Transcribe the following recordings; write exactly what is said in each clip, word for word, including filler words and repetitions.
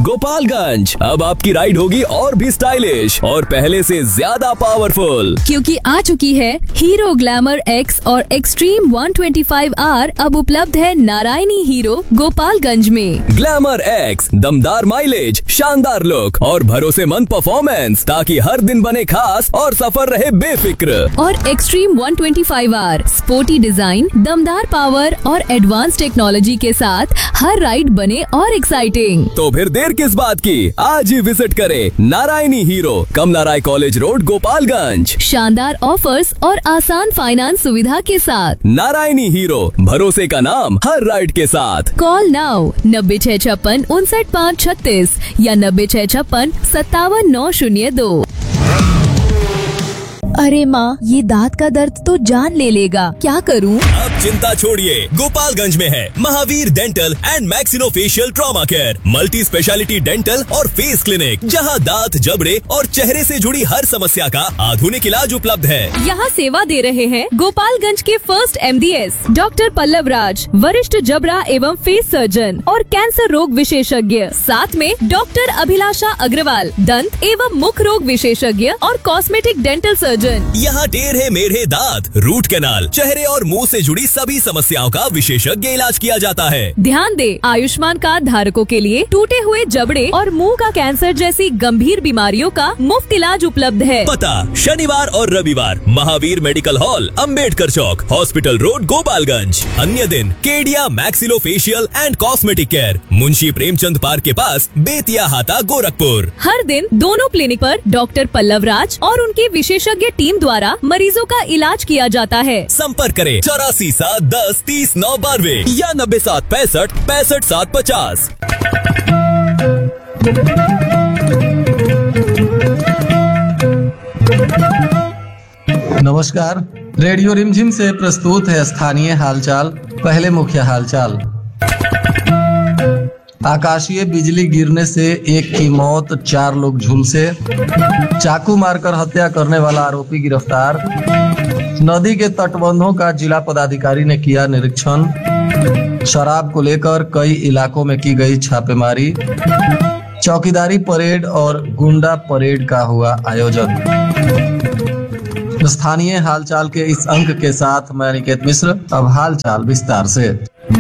गोपालगंज। अब आपकी राइड होगी और भी स्टाइलिश और पहले से ज्यादा पावरफुल, क्योंकि आ चुकी है हीरो ग्लैमर एक्स और extreme one twenty five are अब उपलब्ध है नारायणी हीरो गोपालगंज में। ग्लैमर एक्स, दमदार माइलेज, शानदार लुक और भरोसेमंद परफॉर्मेंस, ताकि हर दिन बने खास और सफर रहे बेफिक्र। और extreme one twenty five are sporty design, दमदार पावर और एडवांस टेक्नोलॉजी के साथ हर राइड बने और एक्साइटिंग। तो फिर देर किस बात की, आज ही विजिट करें नारायणी हीरो, कमला राय कॉलेज रोड, गोपालगंज। शानदार ऑफर्स और आसान फाइनेंस सुविधा के साथ नारायणी हीरो, भरोसे का नाम हर राइड के साथ। कॉल नाउ नब्बे छह छप्पन उनसठ पाँच छत्तीस या नब्बे छह छप्पन सत्तावन नौ शून्य दो। अरे माँ, ये दांत का दर्द तो जान ले लेगा, क्या करूँ? अब चिंता छोड़िए, गोपालगंज में है Mahavir dental and maxillofacial trauma care, multi speciality dental और फेस क्लिनिक, जहां दांत, जबड़े और चेहरे से जुड़ी हर समस्या का आधुनिक इलाज उपलब्ध है। यहाँ सेवा दे रहे हैं गोपालगंज के first M D S doctor Pallav राज, वरिष्ठ जबड़ा एवं फेस सर्जन और कैंसर रोग विशेषज्ञ, साथ में डॉक्टर अभिलाषा अग्रवाल, दंत एवं मुख रोग विशेषज्ञ और कॉस्मेटिक डेंटल सर्जन। यहाँ टेढ़े मेढ़े दांत, रूट कैनाल, चेहरे और मुंह से जुड़ी सभी समस्याओं का विशेषज्ञ इलाज किया जाता है। ध्यान दे, आयुष्मान कार्ड धारकों के लिए टूटे हुए जबड़े और मुंह का कैंसर जैसी गंभीर बीमारियों का मुफ्त इलाज उपलब्ध है। पता शनिवार और रविवार महावीर मेडिकल हॉल, अंबेडकर चौक, हॉस्पिटल रोड, गोपालगंज। अन्य दिन Kedia maxillofacial and cosmetic care, Munshi Premchand park के पास, बेतिया हाता, गोरखपुर। हर दिन दोनों क्लिनिक पर डॉक्टर पल्लव राज और उनके विशेषज्ञ टीम द्वारा मरीजों का इलाज किया जाता है। संपर्क करें चौरासी सात दस तीस नौ बानवे या नब्बे सात पैंसठ पैंसठ सात पचास। नमस्कार, रेडियो रिमझिम से प्रस्तुत है स्थानीय हालचाल। पहले मुख्य हालचाल। आकाशीय बिजली गिरने से एक की मौत, चार लोग झुलसे। चाकू मारकर हत्या करने वाला आरोपी गिरफ्तार। नदी के तटबंधों का जिला पदाधिकारी ने किया निरीक्षण। शराब को लेकर कई इलाकों में की गई छापेमारी। चौकीदारी परेड और गुंडा परेड का हुआ आयोजन। स्थानीय हालचाल के इस अंक के साथ मैं अनिकेत मिश्र। अब हालचाल विस्तार से।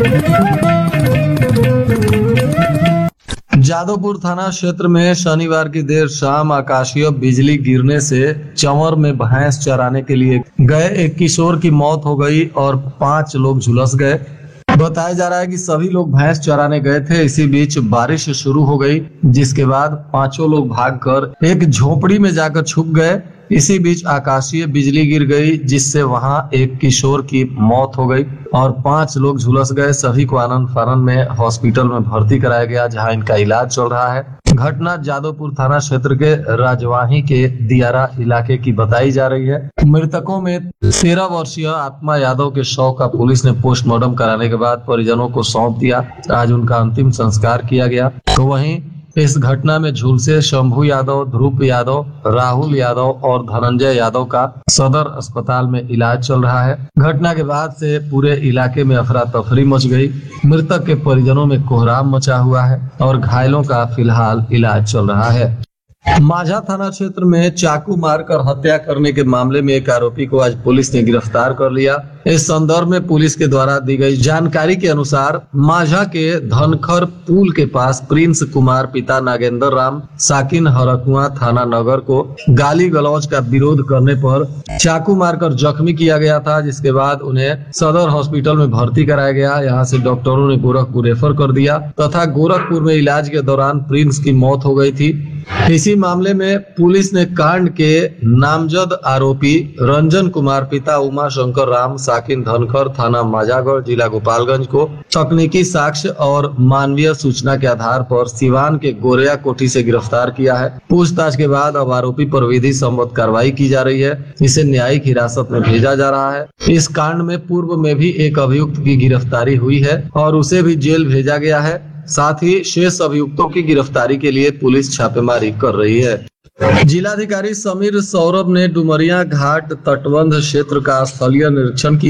जादवपुर थाना क्षेत्र में शनिवार की देर शाम आकाशीय बिजली गिरने से चंवर में भैंस चराने के लिए गए एक किशोर की मौत हो गई और पांच लोग झुलस गए। बताया जा रहा है कि सभी लोग भैंस चराने गए थे। इसी बीच बारिश शुरू हो गई, जिसके बाद पांचों लोग भागकर एक झोपड़ी में जाकर छुप गए। इसी बीच आकाशीय बिजली गिर गई, जिससे वहां एक किशोर की मौत हो गई और पांच लोग झुलस गए। सभी को आनंद फानंद में हॉस्पिटल में भर्ती कराया गया, जहां इनका इलाज चल रहा है। घटना जादवपुर थाना क्षेत्र के राजवाही के दियारा इलाके की बताई जा रही है। मृतकों में तेरह वर्षीय आत्मा यादव के शव का पुलिस ने पोस्टमार्टम कराने के बाद परिजनों को सौंप दिया। आज उनका अंतिम संस्कार किया गया। तो वहीं इस घटना में झुलसे शंभू यादव, ध्रुव यादव, राहुल यादव और धनंजय यादव का सदर अस्पताल में इलाज चल रहा है। घटना के बाद से पूरे इलाके में अफरा तफरी मच गई। मृतक के परिजनों में कोहराम मचा हुआ है और घायलों का फिलहाल इलाज चल रहा है। माझा थाना क्षेत्र में चाकू मारकर हत्या करने के मामले में एक आरोपी को आज पुलिस ने गिरफ्तार कर लिया। इस संदर्भ में पुलिस के द्वारा दी गई जानकारी के अनुसार माझा के धनखर पुल के पास प्रिंस कुमार पिता नागेंद्र राम साकिन हरकुआ थाना नगर को गाली गलौज का विरोध करने पर चाकू मारकर जख्मी किया गया था, जिसके बाद उन्हें सदर हॉस्पिटल में भर्ती कराया गया। यहाँ से डॉक्टरों ने गोरखपुर रेफर कर दिया तथा गोरखपुर में इलाज के दौरान प्रिंस की मौत हो गई थी। इसी मामले में पुलिस ने कांड के नामजद आरोपी रंजन कुमार पिता उमा शंकर राम साकिन धनखर थाना माजागढ़ जिला गोपालगंज को तकनीकी साक्ष्य और मानवीय सूचना के आधार पर सिवान के गोरिया कोठी से गिरफ्तार किया है। पूछताछ के बाद अब आरोपी पर विधि सम्मत कार्रवाई की जा रही है। इसे न्यायिक हिरासत में भेजा जा रहा है। इस कांड में पूर्व में भी एक अभियुक्त की गिरफ्तारी हुई है और उसे भी जेल भेजा गया है। साथ ही शेष अभियुक्तों की गिरफ्तारी के लिए पुलिस छापेमारी कर रही है। जिलाधिकारी समीर सौरभ ने डुमरिया घाट तटबंध क्षेत्र का स्थलीय निरीक्षण किया।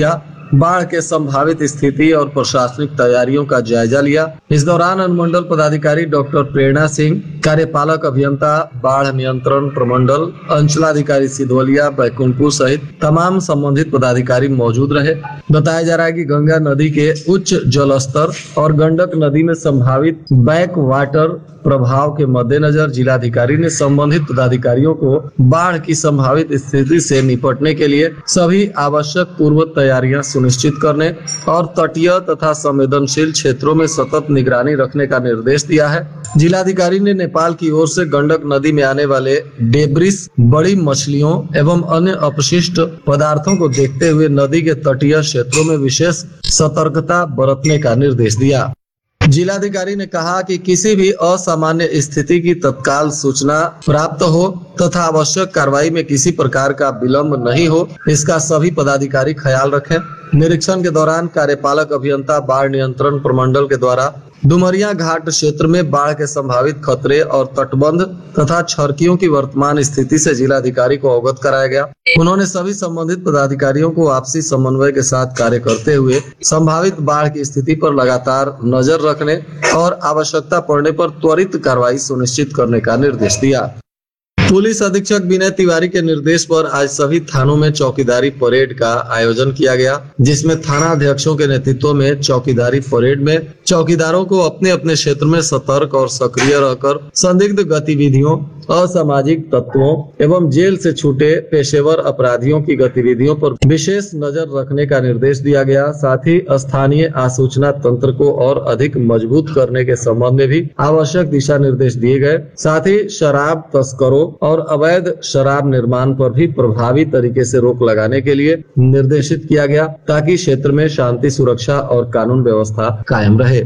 बाढ़ के संभावित स्थिति और प्रशासनिक तैयारियों का जायजा लिया। इस दौरान अनुमंडल पदाधिकारी डॉक्टर प्रेरणा सिंह, कार्यपालक अभियंता बाढ़ नियंत्रण प्रमंडल, अंचलाधिकारी सिधवलिया, बैकुंठपुर सहित तमाम संबंधित पदाधिकारी मौजूद रहे। बताया जा रहा है कि गंगा नदी के उच्च जल स्तर और गंडक नदी में संभावित बैक वाटर प्रभाव के मद्देनजर जिलाधिकारी ने संबंधित पदाधिकारियों को बाढ़ की संभावित स्थिति से निपटने के लिए सभी आवश्यक पूर्व तैयारियां सुनिश्चित करने और तटीय तथा संवेदनशील क्षेत्रों में सतत निगरानी रखने का निर्देश दिया है। जिलाधिकारी ने नेपाल की ओर से गंडक नदी में आने वाले डेब्रिस, बड़ी मछलियों एवं अन्य अपशिष्ट पदार्थों को देखते हुए नदी के तटीय क्षेत्रों में विशेष सतर्कता बरतने का निर्देश दिया। जिलाधिकारी ने कहा कि किसी भी असामान्य स्थिति की तत्काल सूचना प्राप्त हो तथा आवश्यक कार्रवाई में किसी प्रकार का विलंब नहीं हो, इसका सभी पदाधिकारी ख्याल रखें। निरीक्षण के दौरान कार्यपालक अभियंता बाढ़ नियंत्रण प्रमंडल के द्वारा डुमरिया घाट क्षेत्र में बाढ़ के संभावित खतरे और तटबंध तथा छरकियों की वर्तमान स्थिति से जिलाधिकारी को अवगत कराया गया। उन्होंने सभी संबंधित पदाधिकारियों को आपसी समन्वय के साथ कार्य करते हुए संभावित बाढ़ की स्थिति पर लगातार नजर रखने और आवश्यकता पड़ने पर त्वरित कार्रवाई सुनिश्चित करने का निर्देश दिया। पुलिस अधीक्षक विनय तिवारी के निर्देश पर आज सभी थानों में चौकीदारी परेड का आयोजन किया गया, जिसमें थाना अध्यक्षों के नेतृत्व में चौकीदारी परेड में चौकीदारों को अपने अपने क्षेत्र में सतर्क और सक्रिय रहकर संदिग्ध गतिविधियों, असामाजिक तत्वों एवं जेल से छूटे पेशेवर अपराधियों की गतिविधियों पर विशेष नजर रखने का निर्देश दिया गया। साथ ही स्थानीय आसूचना तंत्र को और अधिक मजबूत करने के संबंध में भी आवश्यक दिशा निर्देश दिए गए। साथ ही शराब तस्करों और अवैध शराब निर्माण पर भी प्रभावी तरीके से रोक लगाने के लिए निर्देशित किया गया, ताकि क्षेत्र में शांति, सुरक्षा और कानून व्यवस्था कायम रहे।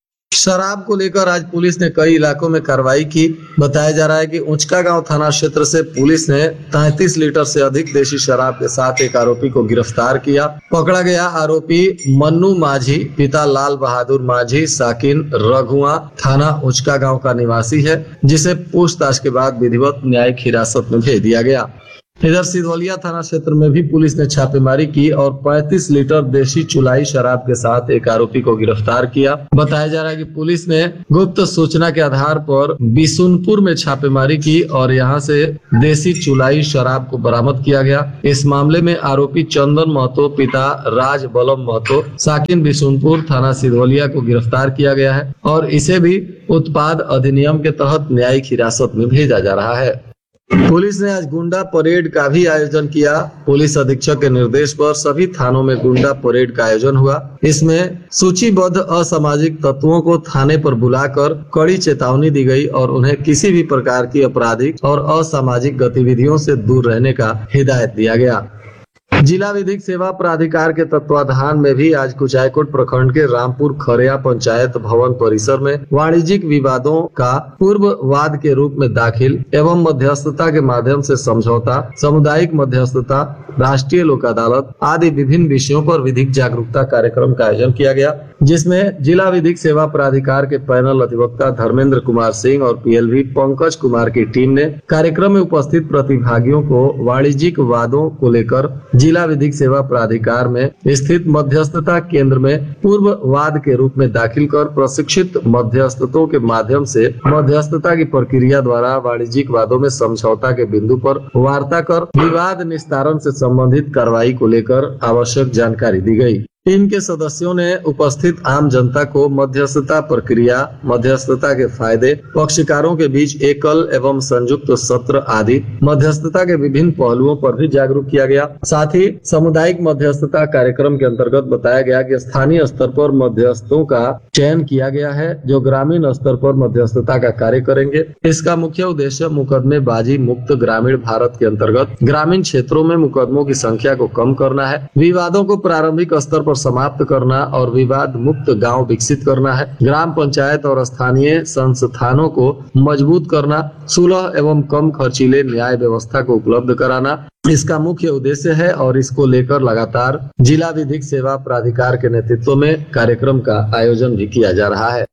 शराब को लेकर आज पुलिस ने कई इलाकों में कार्रवाई की। बताया जा रहा है कि ऊंचका गांव थाना क्षेत्र से पुलिस ने तैंतीस लीटर से अधिक देशी शराब के साथ एक आरोपी को गिरफ्तार किया। पकड़ा गया आरोपी मन्नू माझी, पिता लाल बहादुर माझी, साकिन रघुआ, थाना ऊंचका गांव का निवासी है, जिसे पूछताछ के बाद विधिवत न्यायिक हिरासत में भेज दिया गया। इधर सिधवलिया थाना क्षेत्र में भी पुलिस ने छापेमारी की और पैंतीस लीटर देशी चुलाई शराब के साथ एक आरोपी को गिरफ्तार किया। बताया जा रहा है कि पुलिस ने गुप्त सूचना के आधार पर बिशुनपुर में छापेमारी की और यहां से देशी चुलाई शराब को बरामद किया गया। इस मामले में आरोपी चंदन महतो, पिता राज बलम महतो, साकिन बिशुनपुर, थाना सिधवलिया को गिरफ्तार किया गया है और इसे भी उत्पाद अधिनियम के तहत न्यायिक हिरासत में भेजा जा रहा है। पुलिस ने आज गुंडा परेड का भी आयोजन किया। पुलिस अधीक्षक के निर्देश पर सभी थानों में गुंडा परेड का आयोजन हुआ। इसमें सूचीबद्ध असामाजिक तत्वों को थाने पर बुलाकर कड़ी चेतावनी दी गई और उन्हें किसी भी प्रकार की आपराधिक और असामाजिक गतिविधियों से दूर रहने का हिदायत दिया गया। जिला विधिक सेवा प्राधिकार के तत्वाधान में भी आज कुचायकोट प्रखंड के रामपुर खरेया पंचायत भवन परिसर में वाणिज्यिक विवादों का पूर्व वाद के रूप में दाखिल एवं मध्यस्थता के माध्यम से समझौता, सामुदायिक मध्यस्थता, राष्ट्रीय लोक अदालत आदि विभिन्न विषयों पर विधिक जागरूकता कार्यक्रम का आयोजन किया गया, जिसमें जिला विधिक सेवा प्राधिकार के पैनल अधिवक्ता धर्मेंद्र कुमार सिंह और पीएलवी पंकज कुमार की टीम ने कार्यक्रम में उपस्थित प्रतिभागियों को वाणिज्यिक वादों को लेकर जिला विधिक सेवा प्राधिकार में स्थित मध्यस्थता केंद्र में पूर्व वाद के रूप में दाखिल कर प्रशिक्षित मध्यस्थों के माध्यम से मध्यस्थता की प्रक्रिया द्वारा वाणिज्यिक वादों में समझौता के बिंदु पर वार्ता कर विवाद निस्तारण से संबंधित कार्रवाई को लेकर आवश्यक जानकारी दी गई। टीम के सदस्यों ने उपस्थित आम जनता को मध्यस्थता प्रक्रिया, मध्यस्थता के फायदे, पक्षकारों के बीच एकल एवं संयुक्त सत्र आदि मध्यस्थता के विभिन्न पहलुओं पर भी जागरूक किया गया। साथ ही सामुदायिक मध्यस्थता कार्यक्रम के अंतर्गत बताया गया कि स्थानीय स्तर पर मध्यस्थों का चयन किया गया है, जो ग्रामीण स्तर पर मध्यस्थता का कार्य करेंगे। इसका मुख्य उद्देश्य मुकदमेबाजी मुक्त ग्रामीण भारत के अंतर्गत ग्रामीण क्षेत्रों में मुकदमों की संख्या को कम करना है, विवादों को प्रारंभिक स्तर समाप्त करना और विवाद मुक्त गांव विकसित करना है, ग्राम पंचायत और स्थानीय संस्थानों को मजबूत करना, सुलह एवं कम खर्चीले न्याय व्यवस्था को उपलब्ध कराना इसका मुख्य उद्देश्य है और इसको लेकर लगातार जिला विधिक सेवा प्राधिकार के नेतृत्व में कार्यक्रम का आयोजन भी किया जा रहा है।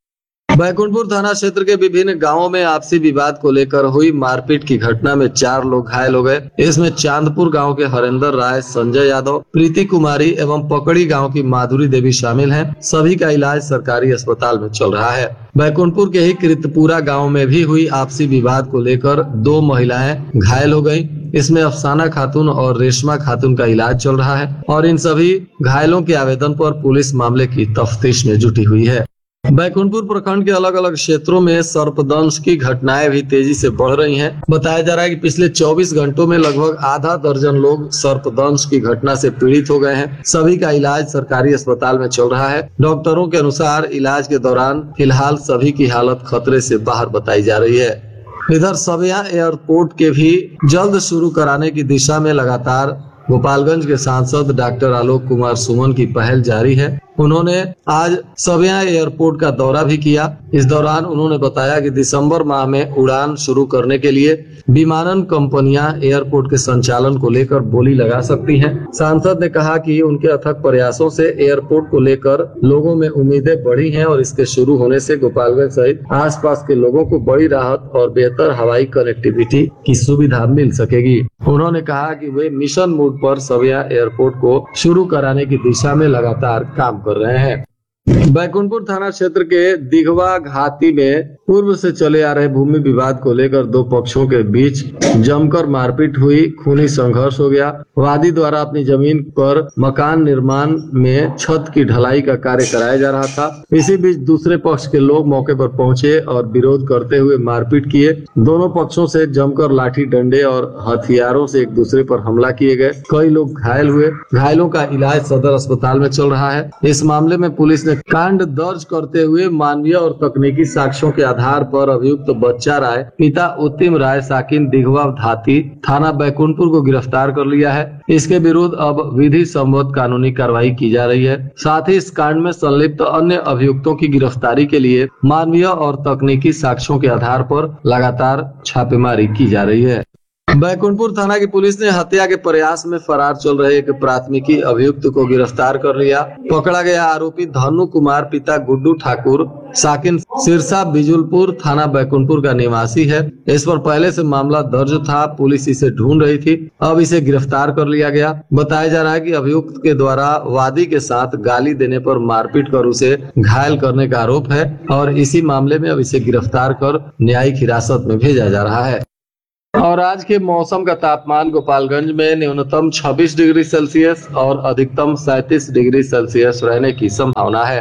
बैकुंठपुर थाना क्षेत्र के विभिन्न गांवों में आपसी विवाद को लेकर हुई मारपीट की घटना में चार लोग घायल हो गए। इसमें चांदपुर गांव के हरेंद्र राय, संजय यादव, प्रीति कुमारी एवं पकड़ी गांव की माधुरी देवी शामिल हैं। सभी का इलाज सरकारी अस्पताल में चल रहा है। बैकुंठपुर के ही कृतपुरा गांव में भी हुई आपसी विवाद को लेकर दो महिलाएं घायल हो गयी। इसमें अफसाना खातून और रेशमा खातून का इलाज चल रहा है और इन सभी घायलों के आवेदन पर पुलिस मामले की तफ्तीश में जुटी हुई है। बैकुंठपुर प्रखंड के अलग अलग क्षेत्रों में सर्पदंश की घटनाएं भी तेजी से बढ़ रही हैं। बताया जा रहा है कि पिछले चौबीस घंटों में लगभग आधा दर्जन लोग सर्पदंश की घटना से पीड़ित हो गए हैं। सभी का इलाज सरकारी अस्पताल में चल रहा है। डॉक्टरों के अनुसार इलाज के दौरान फिलहाल सभी की हालत खतरे से बाहर बताई जा रही है। इधर सबिया एयरपोर्ट के भी जल्द शुरू कराने की दिशा में लगातार गोपालगंज के सांसद डॉक्टर आलोक कुमार सुमन की पहल जारी है। उन्होंने आज सबिया एयरपोर्ट का दौरा भी किया। इस दौरान उन्होंने बताया कि दिसंबर माह में उड़ान शुरू करने के लिए विमानन कंपनियां एयरपोर्ट के संचालन को लेकर बोली लगा सकती हैं। सांसद ने कहा कि उनके अथक प्रयासों से एयरपोर्ट को लेकर लोगों में उम्मीदें बढ़ी हैं और इसके शुरू होने से गोपालगंज सहित आसपास के लोगों को बड़ी राहत और बेहतर हवाई कनेक्टिविटी की सुविधा मिल सकेगी। उन्होंने कहा कि वे मिशन मोड पर सबिया एयरपोर्ट को शुरू कराने की दिशा में लगातार काम कर रहे हैं। बैकुंठपुर थाना क्षेत्र के दिघवा घाटी में पूर्व से चले आ रहे भूमि विवाद को लेकर दो पक्षों के बीच जमकर मारपीट हुई। खूनी संघर्ष हो गया। वादी द्वारा अपनी जमीन पर मकान निर्माण में छत की ढलाई का कार्य कराया जा रहा था। इसी बीच दूसरे पक्ष के लोग मौके पर पहुंचे और विरोध करते हुए मारपीट किए। दोनों पक्षों से जमकर लाठी डंडे और हथियारों से एक दूसरे पर हमला किए गए। कई लोग घायल हुए। घायलों का इलाज सदर अस्पताल में चल रहा है। इस मामले में पुलिस ने कांड दर्ज करते हुए मानवीय और तकनीकी साक्ष्यों के आधार पर अभियुक्त बच्चा राय, पिता उत्तम राय साकिन दिघवा घाटी, थाना बैकुंठपुर को गिरफ्तार कर लिया है। इसके विरुद्ध अब विधि सम्मत कानूनी कार्रवाई की जा रही है। साथ ही इस कांड में संलिप्त अन्य अभियुक्तों की गिरफ्तारी के लिए मानवीय और तकनीकी साक्ष्यों के आधार पर लगातार छापेमारी की जा रही है। बैकुंठपुर थाना की पुलिस ने हत्या के प्रयास में फरार चल रहे एक प्राथमिकी अभियुक्त को गिरफ्तार कर लिया। पकड़ा गया आरोपी धनु कुमार, पिता गुड्डू ठाकुर, साकिन सिरसा बिजुलपुर, थाना बैकुंठपुर का निवासी है। इस पर पहले से मामला दर्ज था। पुलिस इसे ढूंढ रही थी। अब इसे गिरफ्तार कर लिया गया। बताया जा रहा है कि अभियुक्त के द्वारा वादी के साथ गाली देने पर मारपीट कर उसे घायल करने का आरोप है और इसी मामले में अब इसे गिरफ्तार कर न्यायिक हिरासत में भेजा जा रहा है। और आज के मौसम का तापमान गोपालगंज में न्यूनतम छब्बीस डिग्री सेल्सियस और अधिकतम सैंतीस डिग्री सेल्सियस रहने की संभावना है।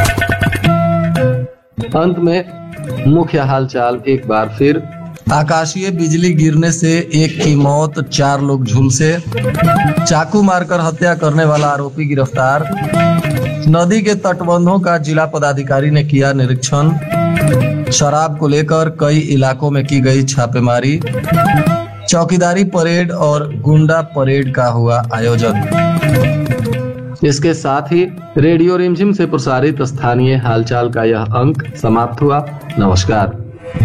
अंत में मुख्य हालचाल एक बार फिर। आकाशीय बिजली गिरने से एक की मौत, चार लोग झुलसे। चाकू मारकर हत्या करने वाला आरोपी गिरफ्तार। नदी के तटबंधों का जिला पदाधिकारी ने किया निरीक्षण। शराब को लेकर कई इलाकों में की गई छापेमारी। चौकीदारी परेड और गुंडा परेड का हुआ आयोजन। इसके साथ ही रेडियो रिमझिम से प्रसारित स्थानीय हालचाल का यह अंक समाप्त हुआ। नमस्कार।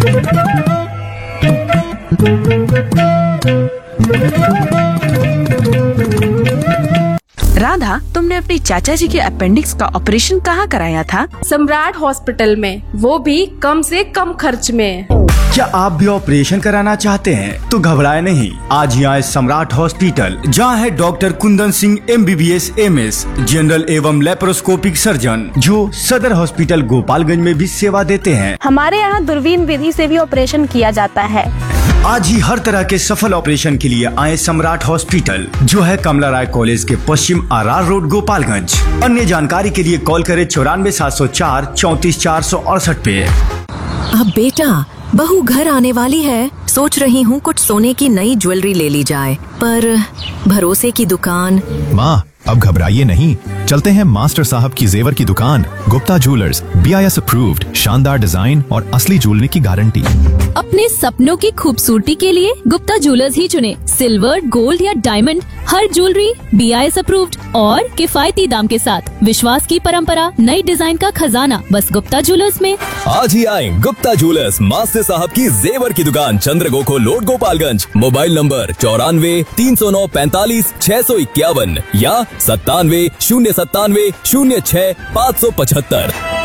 राधा, तुमने अपने चाचा जी के अपेंडिक्स का ऑपरेशन कहाँ कराया था? सम्राट हॉस्पिटल में, वो भी कम से कम खर्च में। क्या आप भी ऑपरेशन कराना चाहते हैं? तो घबराए नहीं, आज ही आए सम्राट हॉस्पिटल, जहां है doctor Kundan Singh M B B S M S, general एवं लेप्रोस्कोपिक सर्जन, जो सदर हॉस्पिटल गोपालगंज में भी सेवा देते हैं। हमारे यहाँ दूरबीन विधि से भी ऑपरेशन किया जाता है। आज ही हर तरह के सफल ऑपरेशन के लिए आए सम्राट हॉस्पिटल, जो है कमला राय कॉलेज के पश्चिम आर रोड गोपालगंज। अन्य जानकारी के लिए कॉल करें चौरानवे सात सौ चार चौतीस चार सौ अड़सठ पे। अब बेटा, बहू घर आने वाली है, सोच रही हूँ कुछ सोने की नई ज्वेलरी ले ली जाए, पर भरोसे की दुकान। माँ, अब घबराइए नहीं, चलते हैं मास्टर साहब की जेवर की दुकान, Gupta jewellers, B I S approved, शानदार डिजाइन और असली ज्वेलरी की गारंटी। अपने सपनों की खूबसूरती के लिए गुप्ता ज्वेलर्स ही चुने। सिल्वर, गोल्ड या diamond, her jewellery B I S approved और किफायती दाम के साथ। विश्वास की परंपरा, नई डिजाइन का खजाना, बस गुप्ता ज्वेलर्स में। आज ही आए गुप्ता ज्वेलर्स, मास्टर साहब की जेवर की दुकान, चंद्रगोखो रोड गोपालगंज। मोबाइल नंबर चौरानवे तीन सौ नौ पैंतालीस छह सौ इक्यावन या सत्तानवे शून्य सत्तानवे शून्य छह पाँच सौ पचहत्तर।